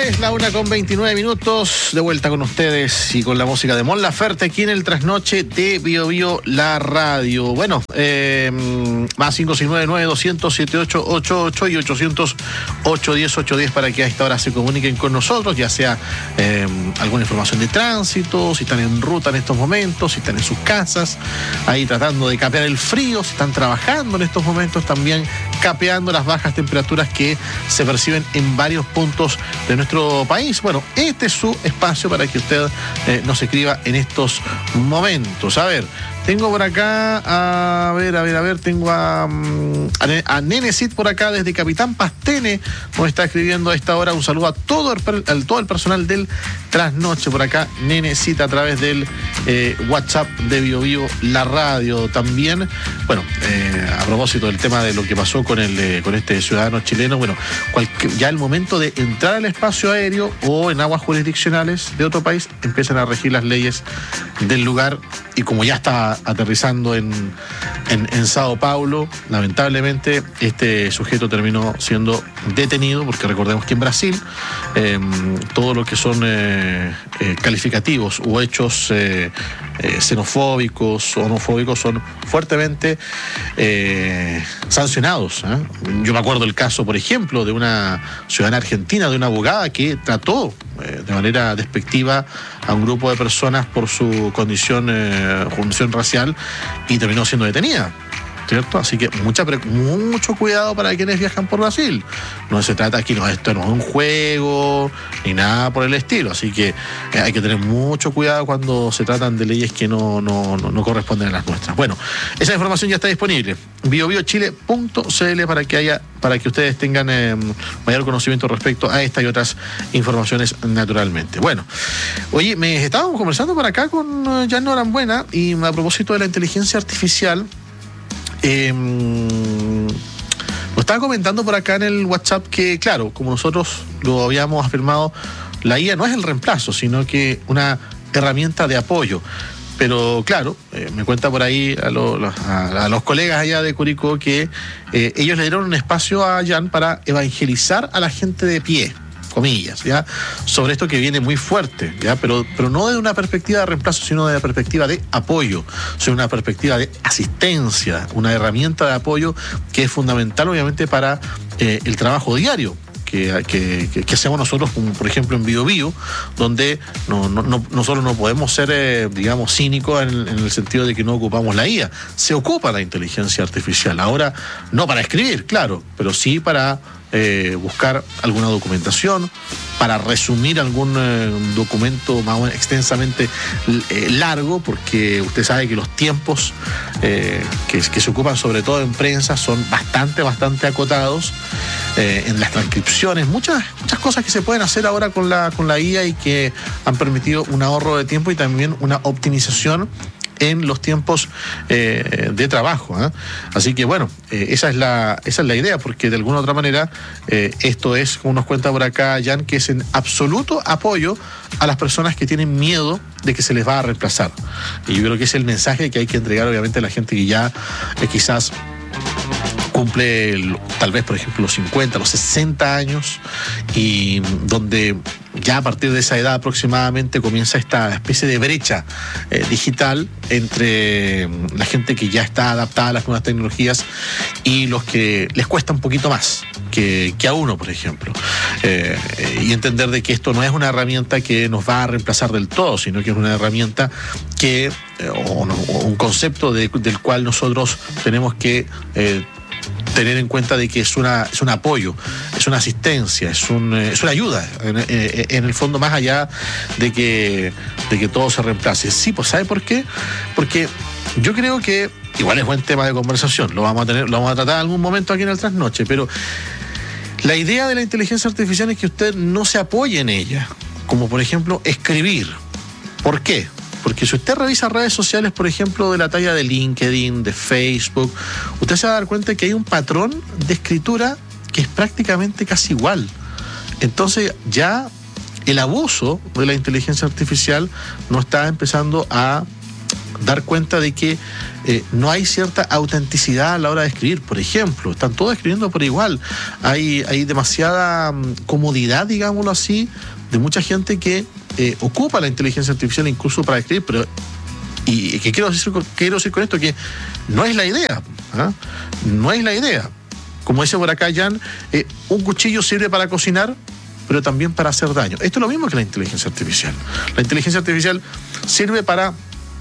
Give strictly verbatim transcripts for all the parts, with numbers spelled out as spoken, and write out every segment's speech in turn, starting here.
Es la una con veintinueve minutos, de vuelta con ustedes y con la música de Mon Laferte aquí en el trasnoche de Bio Bio, la radio. Bueno, eh, más cinco seis nueve nueve doscientos setenta y ocho ochenta y ocho y ochocientos ochocientos diez ochocientos diez para que a esta hora se comuniquen con nosotros, ya sea eh, alguna información de tránsito, si están en ruta en estos momentos, si están en sus casas, ahí tratando de capear el frío, si están trabajando en estos momentos también capeando las bajas temperaturas que se perciben en varios puntos de nuestro país. Bueno, este es su espacio para que usted eh, nos escriba en estos momentos. A ver, tengo por acá, a ver, a ver, a ver, tengo a, a, a Nenecit por acá desde Capitán Pastene, nos está escribiendo a esta hora. Un saludo a todo el, a todo el personal del trasnoche por acá, Nenecit, a través del eh, WhatsApp de Bio Bio, la radio también. Bueno, eh, a propósito del tema de lo que pasó con, el, eh, con este ciudadano chileno, bueno, cualquier, ya el momento de entrar al espacio aéreo o en aguas jurisdiccionales de otro país, empiezan a regir las leyes del lugar, y como ya está aterrizando en, en, en Sao Paulo, lamentablemente este sujeto terminó siendo detenido, porque recordemos que en Brasil eh, todo lo que son eh, eh, calificativos o hechos eh, eh, xenofóbicos o homofóbicos son fuertemente eh, sancionados, ¿eh? Yo me acuerdo del caso, por ejemplo, de una ciudadana argentina, de una abogada que trató eh, de manera despectiva a un grupo de personas por su condición, eh, condición racial, y terminó siendo detenida, ¿cierto? Así que mucha, mucho cuidado para quienes viajan por Brasil. No se trata aquí, no, esto no es un juego ni nada por el estilo, así que eh, hay que tener mucho cuidado cuando se tratan de leyes que no, no, no, no corresponden a las nuestras. Bueno, esa información ya está disponible, bio bio chile punto c l, para que haya, para que ustedes tengan eh, mayor conocimiento respecto a esta y otras informaciones, naturalmente. Bueno, oye, me estábamos conversando por acá con Jan Norambuena, y a propósito de la inteligencia artificial, Eh, lo estaba comentando por acá en el WhatsApp que, claro, como nosotros lo habíamos afirmado, la I A no es el reemplazo, sino que una herramienta de apoyo. Pero claro, eh, me cuenta por ahí a, lo, a, a los colegas allá de Curicó que eh, ellos le dieron un espacio a Jan para evangelizar a la gente de pie, comillas, ¿ya?, sobre esto que viene muy fuerte, ¿ya?, pero, pero no desde una perspectiva de reemplazo, sino desde una perspectiva de apoyo, sobre una perspectiva de asistencia, una herramienta de apoyo que es fundamental, obviamente, para eh, el trabajo diario que, que, que, que hacemos nosotros, como por ejemplo en Bio Bio, donde no, no, no, nosotros no podemos ser, eh, digamos, cínicos en, en el sentido de que no ocupamos la I A. Se ocupa la inteligencia artificial, ahora no para escribir, claro, pero sí para Eh, buscar alguna documentación, para resumir algún eh, documento más o menos extensamente eh, largo, porque usted sabe que los tiempos eh, que, que se ocupan sobre todo en prensa son bastante, bastante acotados, eh, en las transcripciones, muchas, muchas cosas que se pueden hacer ahora con la, con la I A y que han permitido un ahorro de tiempo y también una optimización en los tiempos eh, de trabajo, ¿eh? Así que bueno, eh, esa es la esa es la idea, porque de alguna u otra manera eh, esto es, como nos cuenta por acá Jan, que es en absoluto apoyo a las personas que tienen miedo de que se les va a reemplazar. Y yo creo que es el mensaje que hay que entregar, obviamente, a la gente que ya eh, quizás cumple el, tal vez, por ejemplo, los cincuenta, los sesenta años, y donde ya a partir de esa edad aproximadamente comienza esta especie de brecha eh, digital entre la gente que ya está adaptada a las nuevas tecnologías y los que les cuesta un poquito más que, que a uno, por ejemplo. Eh, y entender de que esto no es una herramienta que nos va a reemplazar del todo, sino que es una herramienta que, eh, o, no, o un concepto de, del cual nosotros tenemos que eh, tener en cuenta de que es una es un apoyo, es una asistencia, es un es una ayuda en, en el fondo, más allá de que de que todo se reemplace. Sí, pues ¿sabe por qué? Porque yo creo que igual es buen tema de conversación, lo vamos a tener, lo vamos a tratar en algún momento aquí en el Trasnoche, pero la idea de la inteligencia artificial es que usted no se apoye en ella, como por ejemplo escribir. ¿Por qué? Porque si usted revisa redes sociales, por ejemplo, de la talla de LinkedIn, de Facebook, usted se va a dar cuenta que hay un patrón de escritura que es prácticamente casi igual. Entonces ya el abuso de la inteligencia artificial nos está empezando a dar cuenta de que eh, no hay cierta autenticidad a la hora de escribir. Por ejemplo, están todos escribiendo por igual. Hay, hay demasiada um, comodidad, digámoslo así, de mucha gente que eh, ocupa la inteligencia artificial incluso para escribir, pero y que quiero decir, quiero decir con esto que no es la idea, ¿eh? No es la idea. Como dice por acá Jan, eh, un cuchillo sirve para cocinar, pero también para hacer daño. Esto es lo mismo que la inteligencia artificial. La inteligencia artificial sirve para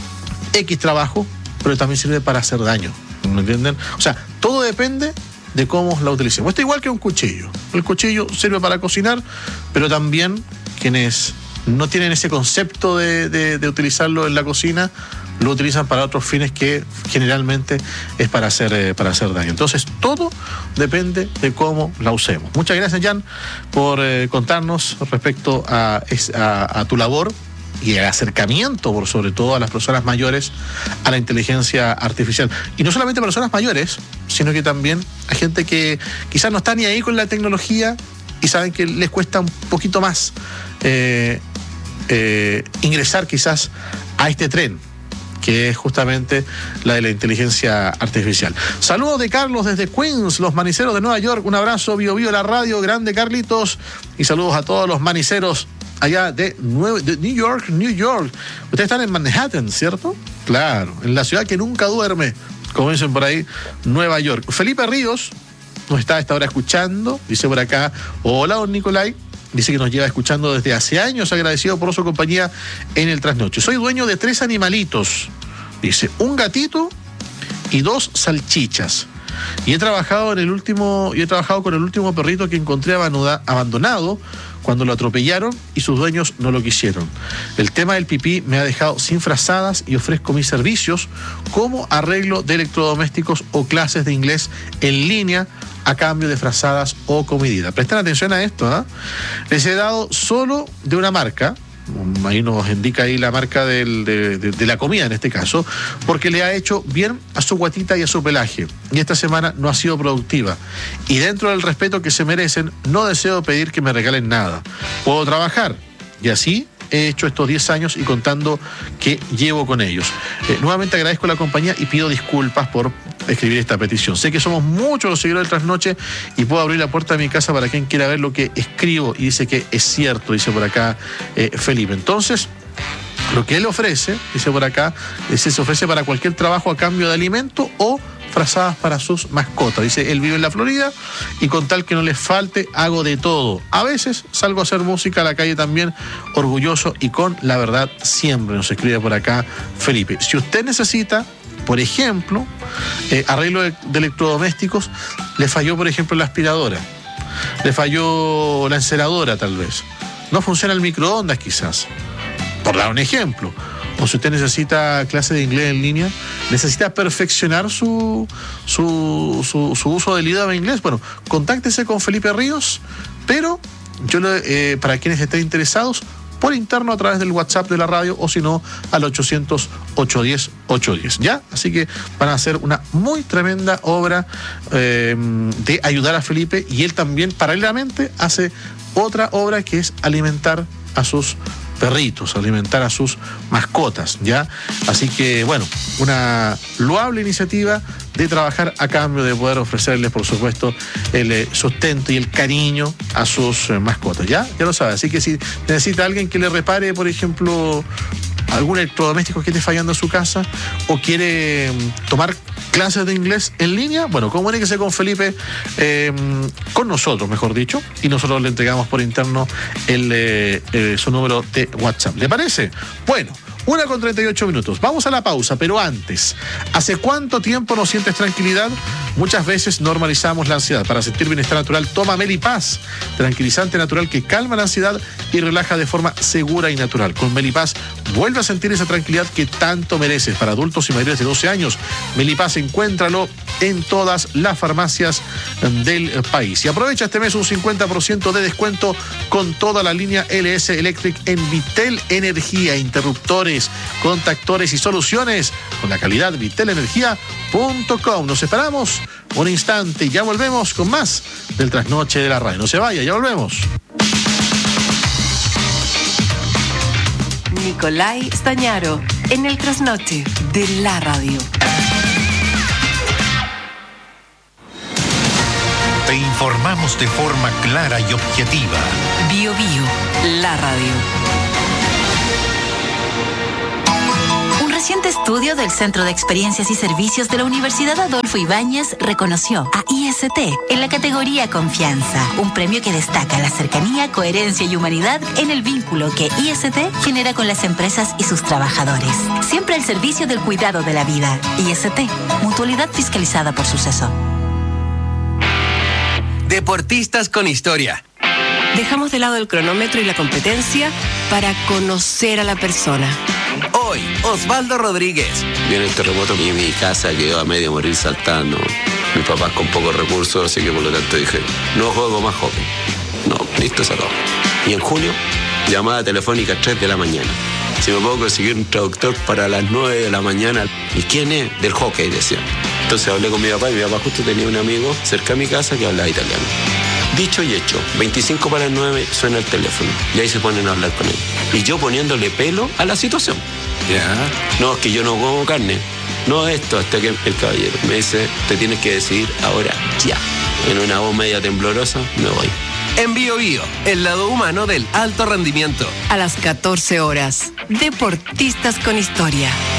X trabajo, pero también sirve para hacer daño. ¿Me entienden? O sea, todo depende de cómo la utilicemos. Esto es igual que un cuchillo. El cuchillo sirve para cocinar, pero también quienes no tienen ese concepto de, de, de utilizarlo en la cocina, lo utilizan para otros fines que generalmente es para hacer, eh, para hacer daño. Entonces, todo depende de cómo la usemos. Muchas gracias, Jan, por eh, contarnos respecto a, a, a tu labor y el acercamiento, por sobre todo a las personas mayores, a la inteligencia artificial. Y no solamente a personas mayores, sino que también a gente que quizás no está ni ahí con la tecnología y saben que les cuesta un poquito más eh, eh, ingresar quizás a este tren, que es justamente la de la inteligencia artificial. Saludos de Carlos desde Queens, los maniceros de Nueva York. Un abrazo, Bio Bio, la radio, grande Carlitos. Y saludos a todos los maniceros allá de, Nue- de New York, New York. Ustedes están en Manhattan, ¿cierto? Claro, en la ciudad que nunca duerme, como dicen por ahí, Nueva York. Felipe Ríos nos está a esta hora escuchando, dice por acá, hola, don Nicolai. Dice que nos lleva escuchando desde hace años, agradecido por su compañía en el trasnoche. Soy dueño de tres animalitos, dice, un gatito y dos salchichas. Y he trabajado en el último, y he trabajado con el último perrito que encontré abandonado cuando lo atropellaron y sus dueños no lo quisieron. El tema del pipí me ha dejado sin frazadas y ofrezco mis servicios como arreglo de electrodomésticos o clases de inglés en línea a cambio de frazadas o comidita. Presten atención a esto, ¿eh? Les he dado solo de una marca, ahí nos indica ahí la marca del, de, de, de la comida en este caso, porque le ha hecho bien a su guatita y a su pelaje. Y esta semana no ha sido productiva. Y dentro del respeto que se merecen, no deseo pedir que me regalen nada. Puedo trabajar. Y así he hecho estos diez años y contando que llevo con ellos. Eh, nuevamente agradezco la compañía y pido disculpas por escribir esta petición. Sé que somos muchos los seguidores del Trasnoche y puedo abrir la puerta de mi casa para quien quiera ver lo que escribo. Y dice que es cierto, dice por acá eh, Felipe. Entonces, lo que él ofrece, dice por acá, es, se ofrece para cualquier trabajo a cambio de alimento o frazadas para sus mascotas. Dice, él vive en la Florida y con tal que no les falte, hago de todo. A veces salgo a hacer música a la calle también, orgulloso y con la verdad siempre, nos escribe por acá Felipe. Si usted necesita, por ejemplo, eh, arreglo de, de electrodomésticos, le falló, por ejemplo, la aspiradora, le falló la enceradora tal vez, no funciona el microondas quizás, por dar un ejemplo. O si usted necesita clase de inglés en línea, necesita perfeccionar su, su, su, su uso del idioma inglés, bueno, contáctese con Felipe Ríos, pero yo le, eh, para quienes estén interesados, por interno a través del WhatsApp de la radio o si no al ochocientos, ochocientos diez, ochocientos diez, ¿ya? Así que van a hacer una muy tremenda obra eh, de ayudar a Felipe y él también paralelamente hace otra obra que es alimentar a sus perritos, alimentar a sus mascotas, ¿ya? Así que, bueno, una loable iniciativa de trabajar a cambio de poder ofrecerles, por supuesto, el eh, sustento y el cariño a sus eh, mascotas, ¿ya? Ya lo sabe. Así que si necesita alguien que le repare, por ejemplo, algún electrodoméstico que esté fallando en su casa o quiere tomar clases de inglés en línea, bueno, comuníquese con Felipe, eh, con nosotros, mejor dicho, y nosotros le entregamos por interno el, eh, eh, su número de WhatsApp. ¿Le parece? Bueno, una con treinta y ocho minutos. Vamos a la pausa, pero antes, ¿hace cuánto tiempo no sientes tranquilidad? Muchas veces normalizamos la ansiedad. Para sentir bienestar natural, toma Melipaz, tranquilizante natural que calma la ansiedad y relaja de forma segura y natural. Con Melipaz, vuelve a sentir esa tranquilidad que tanto mereces. Para adultos y mayores de doce años, Melipaz, encuéntralo en todas las farmacias del país. Y aprovecha este mes un cincuenta por ciento de descuento con toda la línea L S Electric en Vitel Energía, interruptores, contactores y soluciones con la calidad vitel energía punto com. Nos esperamos un instante y ya volvemos con más del Trasnoche de la Radio. No se vaya, ya volvemos. Nicolai Stañaro, en el trasnoche de la radio. Te informamos de forma clara y objetiva. Bio Bio, la radio. Un reciente estudio del Centro de Experiencias y Servicios de la Universidad Adolfo Ibáñez reconoció a I S T en la categoría Confianza, un premio que destaca la cercanía, coherencia y humanidad en el vínculo que I S T genera con las empresas y sus trabajadores. Siempre al servicio del cuidado de la vida. I S T, mutualidad fiscalizada por Suceso. Deportistas con historia. Dejamos de lado el cronómetro y la competencia para conocer a la persona. Hoy, Osvaldo Rodríguez. Viene el terremoto y mi casa quedó a medio morir saltando. Mis papás con pocos recursos, así que por lo tanto dije, no juego más hockey. No, listo, se acabó. Y en junio, llamada telefónica a tres de la mañana. Si me puedo conseguir un traductor para las nueve de la mañana. ¿Y quién es? Del hockey, decía. Entonces hablé con mi papá y mi papá justo tenía un amigo cerca de mi casa que hablaba italiano. Dicho y hecho, veinticinco para las nueve suena el teléfono y ahí se ponen a hablar con él. Y yo poniéndole pelo a la situación. Ya. No, es que yo no como carne. No esto, hasta que el caballero me dice, te tienes que decidir ahora, ya. En una voz media temblorosa, me voy. En Bio Bio, el lado humano del alto rendimiento. A las catorce horas, Deportistas con historia.